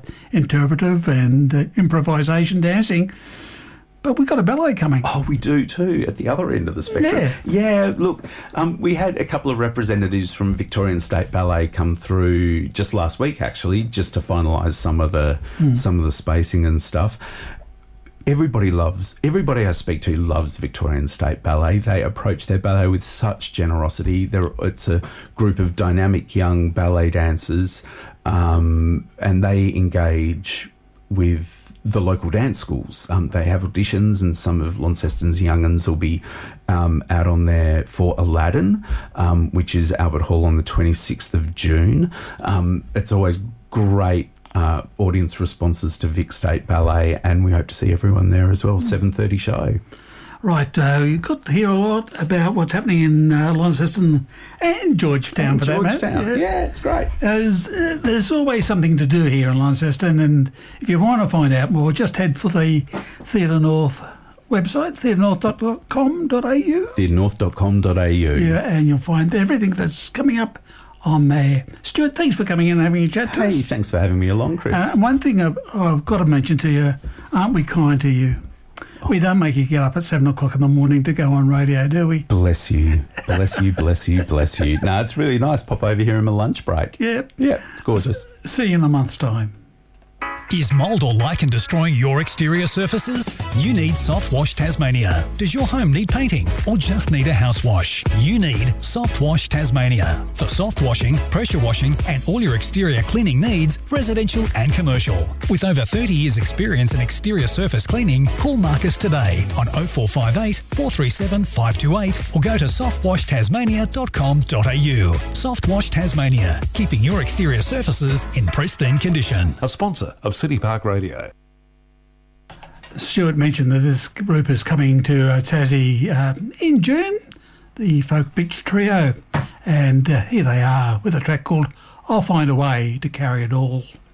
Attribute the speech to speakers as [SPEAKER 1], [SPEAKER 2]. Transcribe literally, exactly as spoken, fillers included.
[SPEAKER 1] interpretive and uh, improvisation dancing. But we've got a ballet coming.
[SPEAKER 2] Oh, we do too, at the other end of the spectrum.
[SPEAKER 1] Yeah.
[SPEAKER 2] Yeah, look, um, we had a couple of representatives from Victorian State Ballet come through just last week, actually, just to finalise some of the mm. some of the spacing and stuff. Everybody loves, everybody I speak to loves Victorian State Ballet. They approach their ballet with such generosity. They're, it's a group of dynamic young ballet dancers, um, and they engage with the local dance schools. Um, they have auditions, and some of Launceston's young uns will be um, out on there for Aladdin, um, which is Albert Hall on the twenty-sixth of June. Um, it's always great uh, audience responses to Vic State Ballet, and we hope to see everyone there as well. seven thirty show.
[SPEAKER 1] Right, uh, you got to hear a lot about what's happening in uh, Launceston and Georgetown,
[SPEAKER 2] and
[SPEAKER 1] for
[SPEAKER 2] Georgetown.
[SPEAKER 1] that matter.
[SPEAKER 2] Yeah, yeah, it's great.
[SPEAKER 1] Uh, there's, uh, there's always something to do here in Launceston, and if you want to find out more, just head for the Theatre North website, theatre north dot com dot a u.
[SPEAKER 2] theatre north dot com dot a u.
[SPEAKER 1] Yeah, and you'll find everything that's coming up on there. Stuart, thanks for coming in and having a chat to
[SPEAKER 2] hey,
[SPEAKER 1] us.
[SPEAKER 2] Hey, thanks for having me along, Chris.
[SPEAKER 1] Uh, one thing I've, I've got to mention to you, aren't we kind to you? We don't make you get up at seven o'clock in the morning to go on radio, do we?
[SPEAKER 2] Bless you. Bless you, bless you, bless you. No, it's really nice. Pop over here in my lunch break.
[SPEAKER 1] Yeah.
[SPEAKER 2] Yeah, it's gorgeous.
[SPEAKER 1] See you in a month's time.
[SPEAKER 3] Is mould or lichen destroying your exterior surfaces? You need Soft Wash Tasmania. Does your home need painting or just need a house wash? You need Soft Wash Tasmania. For soft washing, pressure washing and all your exterior cleaning needs, residential and commercial. With over thirty years experience in exterior surface cleaning, call Marcus today on oh four five eight, four three seven, five two eight or go to soft wash tasmania dot com dot a u. Soft Wash Tasmania, keeping your exterior surfaces in pristine condition.
[SPEAKER 4] A sponsor of City Park Radio.
[SPEAKER 1] Stuart mentioned that this group is coming to uh, Tassie uh, in June, the Folk Beach Trio, and uh, here they are with a track called I'll Find a Way to Carry It All.